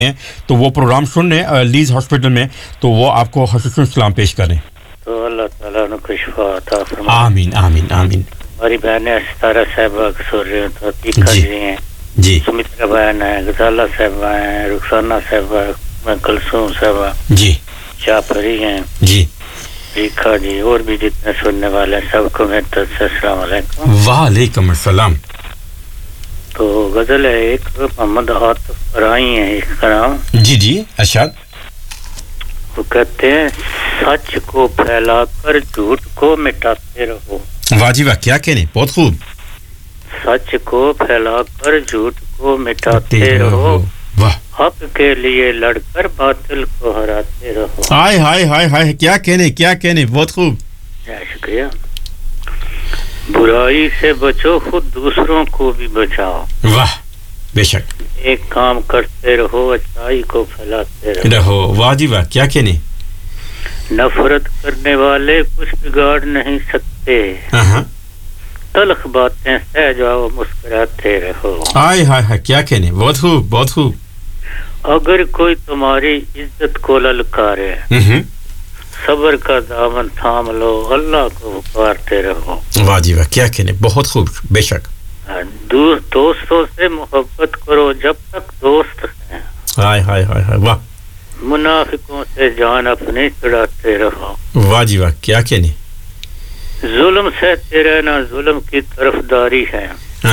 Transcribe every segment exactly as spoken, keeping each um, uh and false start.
تو وہ پروگرام سننے لیز ہاسپٹل میں تو وہ آپ کو خصوصاً سلام پیش کریں تو اللہ تعالیٰ نے کو شفا عطا فرمائے آمین آمین آمین ہماری بہنیں ستارہ صاحبہ سن رہی ہیں تو تیکھا جی ہیں جی سمترا بہن ہے غزالہ صاحبہ ہیں رخسانہ صاحبہ کلثوم صاحبہ جی شاپری ہیں جی تیکھا جی اور بھی جتنے سننے والے ہیں سب کو میری طرف سے السلام علیکم وعلیکم السلام تو غزل ہے ایک محمد عاطف رائی ہیں ایک کا نام جی جی ارشاد وہ کہتے ہیں سچ کو پھیلا کر جھوٹ کو مٹاتے رہو واہ جی واہ کیا کہنے بہت خوب سچ کو پھیلا کر جھوٹ کو مٹاتے رہو واہ حق کے لیے لڑ کر باطل کو ہراتے رہو ہائے ہائے ہائے ہائے کیا کہنے کیا کہنے بہت خوب شکریہ برائی سے بچو خود دوسروں کو بھی بچاؤ واہ بے شک ایک کام کرتے رہو اچھائی کو پھیلاتے رہو رہو واہ جی واہ کیا کہنے نفرت کرنے والے کچھ بگاڑ نہیں سکتے ہاں تلخ باتیں سہ جاؤ مسکراتے رہو ہائے ہائے ہائے کیا کہنے بہت خوب بہت خوب اگر کوئی تمہاری عزت کو للکارے صبر کا دامن تھام لو اللہ کو پکارتے رہو واہ جی واہ کیا کہنے بہت خوب بے شک دوستوں سے محبت کرو جب تک دوست ہیں ہائے ہائے ہائے ہائے واہ منافقوں سے جان اپنی چھڑاتے رہو واہ جی واہ کیا کہنے ظلم سہتے رہنا ظلم کی طرفداری ہے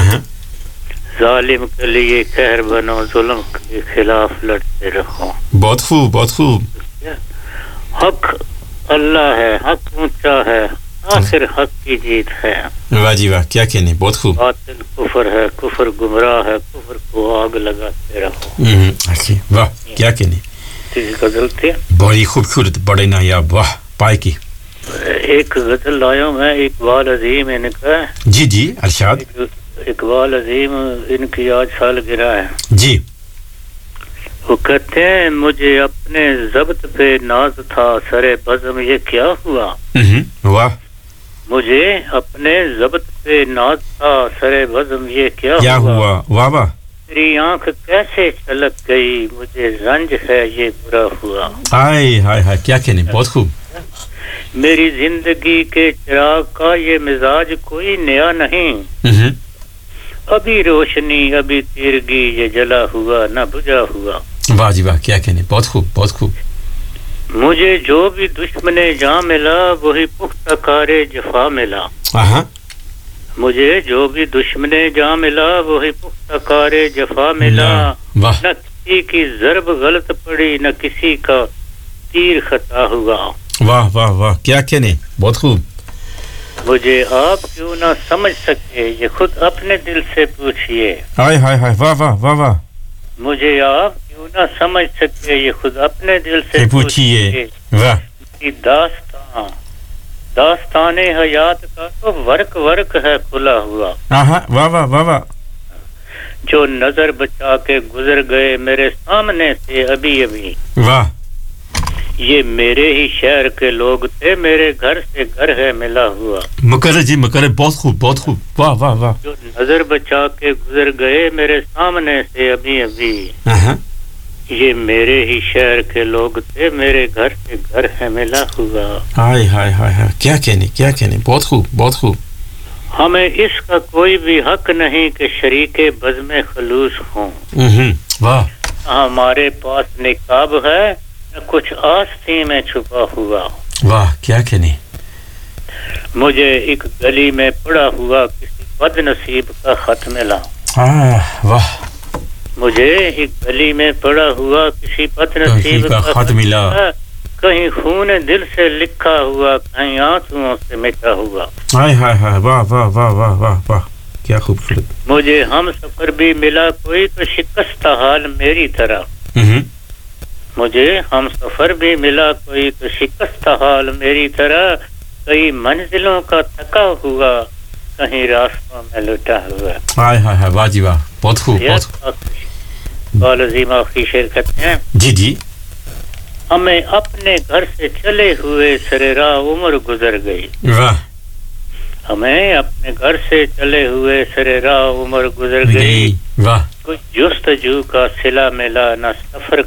ظالم کے لیے قہر بنو ظلم کے خلاف لڑتے رہو بہت خوب بہت خوب حق اللہ ہے حق اونچا ہے آخر حق کی جیت ہے واہ جی واہ کیا کہنے بہت خوب باطل کفر ہے کفر گمراہ ہے کفر کو آگ لگاتے رہو اچھا واہ کیا کہنے تیری غزل تھی بڑی خوبصورت بڑے نایاب واہ پائے کی ایک غزل لایا ہوں میں اقبال عظیم ان کا جی جی ارشاد اقبال عظیم ان کی آج سالگرہ ہے جی وہ کہتے ہیں مجھے اپنے ضبط پہ ناز تھا سرے بزم یہ کیا ہوا واہ مجھے اپنے ضبط پہ ناز تھا سرے بزم یہ کیا کیا ہوا واہ واہ میری آنکھ کیسے چلک گئی مجھے رنج ہے یہ برا ہوا ہائے ہائے ہائے کیا کہنے بہت خوب میری زندگی کے چراغ کا یہ مزاج کوئی نیا نہیں ابھی روشنی ابھی تیرگی یہ جلا ہوا نہ بجھا ہوا واہ جی واہ کیا کہنے بہت خوب بہت خوب مجھے جو بھی دشمن جاں ملا وہی پختہ کار جفا ملا ہاں مجھے جو بھی دشمن جاں ملا وہی پختہ کار جفا ملا نہ کسی کی ضرب غلط پڑی نہ کسی کا تیر خطا ہوا واہ واہ واہ کیا کہنے بہت خوب مجھے آپ کیوں نہ سمجھ سکے یہ خود اپنے دل سے پوچھئے ہائے ہائے ہائے واہ واہ واہ واہ مجھے آپ کیوں نہ سمجھ سکے یہ خود اپنے دل سے پوچھئے واہ کی داستان داستان حیات کا تو ورق ورق ہے کھلا ہوا ہاں واہ واہ واہ واہ جو نظر بچا کے گزر گئے میرے سامنے سے ابھی ابھی واہ یہ میرے ہی شہر کے لوگ تھے میرے گھر سے گھر ہے ملا ہوا مکرر جی مکرر بہت خوب بہت خوب واہ واہ واہ جو نظر بچا کے گزر گئے میرے سامنے سے ابھی ابھی یہ میرے ہی شہر کے لوگ تھے میرے گھر سے گھر ہے ملا ہوا ہائے ہائے ہائے کیا کہنے کیا کہنے بہت خوب بہت خوب ہمیں اس کا کوئی بھی حق نہیں کہ شریک بزم خلوص ہوں واہ ہمارے پاس نقاب ہے کچھ آستی میں چھپا ہوا واہ کیا کہنے مجھے ایک گلی میں پڑا ہوا کسی بد نصیب کا خط ملا واہ مجھے ایک گلی میں پڑا ہوا کسی بد نصیب کا خط ملا کہیں خون دل سے لکھا ہوا کہیں آنسوؤں سے مٹا ہوا ہائے ہائے ہائے واہ واہ واہ واہ واہ واہ کیا خوبصورت مجھے ہم سفر بھی ملا کوئی تو شکستہ حال میری طرح مجھے ہم سفر بھی ملا کوئی تو شکستہ حال میری طرح کئی منزلوں کا تھکا ہوا کہیں راستوں میں لٹا ہوا ہائے ہائے ہائے واہ جی واہ بہت خوب بال عظیم آخری شعر کہتے ہیں جی جی ہمیں اپنے گھر سے چلے ہوئے سر راہ عمر گزر گئی واہ ہمیں اپنے گھر سے چلے ہوئے سر راہ عمر گزر گئی واہ کوئی جستجو کا صلہ ملا نہ سفر